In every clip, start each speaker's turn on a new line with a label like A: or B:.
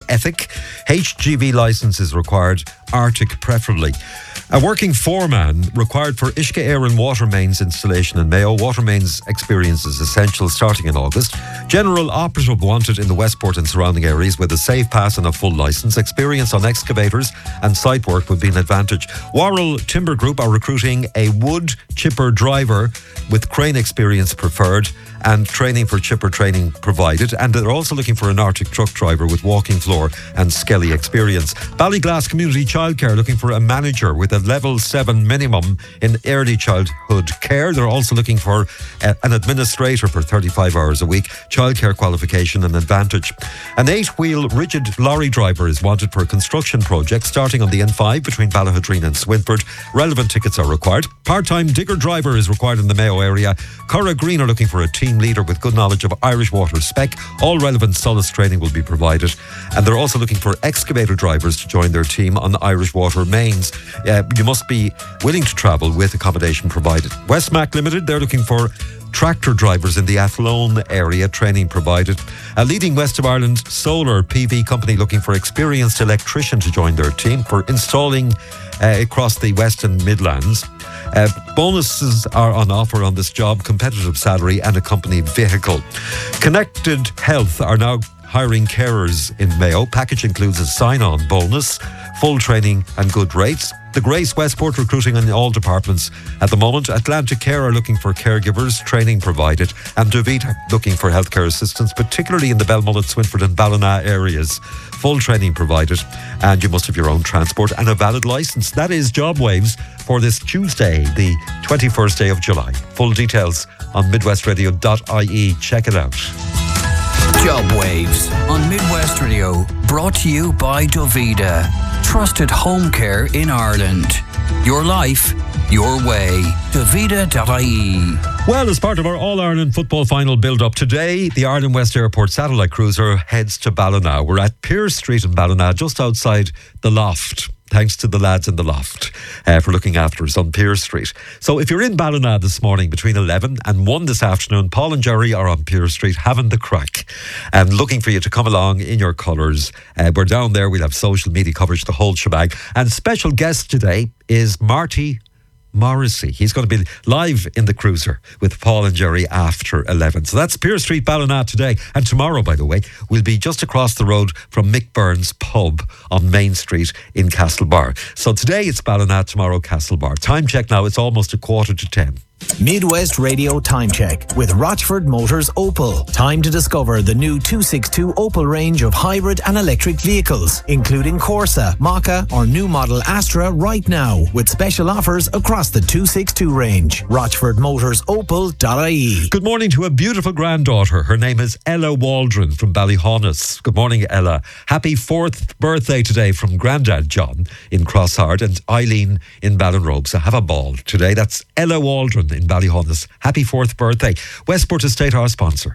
A: Ethic. HGV licence is required, Arctic preferably. A working foreman required for Uisce Air and water mains installation in Mayo. Water mains experience is essential starting in August. General operative wanted in the Westport and surrounding areas with a safe pass and a full licence. Experience on excavators and site work would be an advantage. Worrell Timber Group are recruiting a wood chipper driver with crane experience preferred and training for chipper training provided. And they're also looking for an Arctic truck driver with walking floor and skelly experience. Ballyglass Community Childcare looking for a manager with a level 7 minimum in early childhood care. They're also looking for an administrator for 35 hours a week. Childcare qualification and advantage. An 8-wheel rigid lorry driver is wanted for a construction project starting on the N5 between Ballahadreen and Swinford. Relevant tickets are required. Part-time digger driver is required in the Mayo area. Curra Green are looking for a team leader with good knowledge of Irish water spec. All relevant SOLAS training will be provided. And they're also looking for excavator drivers to join their team on Irish water mains. You must be willing to travel with accommodation provided. Westmac Limited, they're looking for tractor drivers in the Athlone area, training provided. A leading West of Ireland solar PV company looking for experienced electrician to join their team for installing across the West and Midlands. Bonuses are on offer on this job, competitive salary and a company vehicle. Connected Health are now hiring carers in Mayo. Package includes a sign-on bonus, full training and good rates. The Grace Westport recruiting in all departments at the moment. Atlantic Care are looking for caregivers, training provided. And Davita looking for healthcare assistance, particularly in the Belmullet, Swinford and Ballina areas. Full training provided. And you must have your own transport and a valid licence. That is Job Waves for this Tuesday, the 21st day of July. Full details on midwestradio.ie. Check it out.
B: Job Waves on Midwest Radio, brought to you by Davida. Trusted home care in Ireland. Your life, your way. Davida.ie.
A: Well, as part of our All-Ireland football final build-up today, the Ireland West Airport satellite cruiser heads to Ballina. We're at Pearse Street in Ballina, just outside the Loft. Thanks to the lads in the Loft for looking after us on Pearse Street. So if you're in Ballina this morning between 11 and 1 this afternoon, Paul and Jerry are on Pearse Street having the crack and looking for you to come along in your colours. We're down there. We'll have social media coverage, the whole shebang. And special guest today is Marty Morrissey. He's going to be live in the cruiser with Paul and Jerry after 11. So that's Pearse Street, Ballina today. And tomorrow, by the way, we'll be just across the road from Mick Byrne's pub on Main Street in Castlebar. So today it's Ballina, tomorrow Castlebar. Time check now, it's almost 9:45.
C: Midwest Radio Time Check with Rochford Motors Opel. Time to discover the new 262 Opel range of hybrid and electric vehicles, including Corsa, Maka or new model Astra right now, with special offers across the 262 range. RochfordMotorsOpel.ie.
A: Good morning to a beautiful granddaughter. Her name is Ella Waldron from Ballyhonus. Good morning, Ella. Happy 4th birthday today from Grandad John in Crosshard and Eileen in Ballinrobe. So have a ball today. That's Ella Waldron in Ballyhonus. Happy 4th birthday. Westport Estate, our sponsor.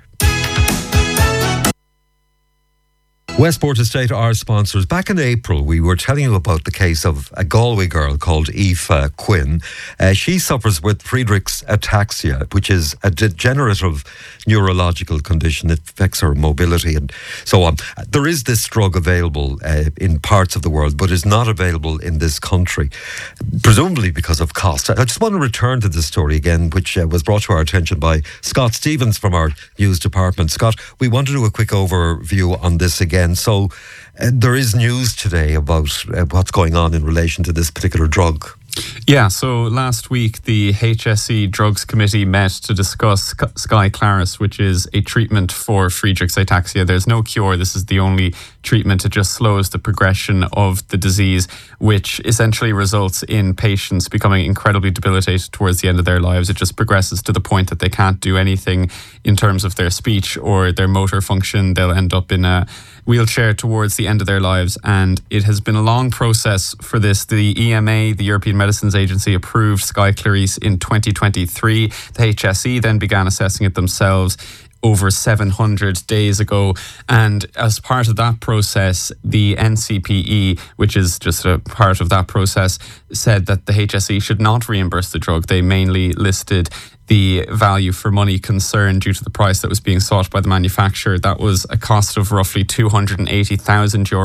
A: Westport Estate, our sponsors. Back in April, we were telling you about the case of a Galway girl called Aoife Quinn. She suffers with Friedreich's ataxia, which is a degenerative neurological condition. It affects her mobility and so on. There is this drug available in parts of the world, but is not available in this country, presumably because of cost. I just want to return to this story again, which was brought to our attention by Scott Stevens from our news department. Scott, we want to do a quick overview on this again. So there is news today about what's going on in relation to this particular drug.
D: Yeah, so last week the HSE Drugs Committee met to discuss Skyclarys, which is a treatment for Friedreich's ataxia. There's no cure. This is the only treatment. It just slows the progression of the disease, which essentially results in patients becoming incredibly debilitated towards the end of their lives. It just progresses to the point that they can't do anything in terms of their speech or their motor function. They'll end up in a wheelchair towards the end of their lives, and it has been a long process for this. The EMA, the European Medicines Agency, approved Skyclarys in 2023. The HSE then began assessing it themselves over 700 days ago, and as part of that process, the NCPE, which is just a part of that process, said that the HSE should not reimburse the drug. They mainly listed the value for money concern due to the price that was being sought by the manufacturer. That was a cost of roughly €280,000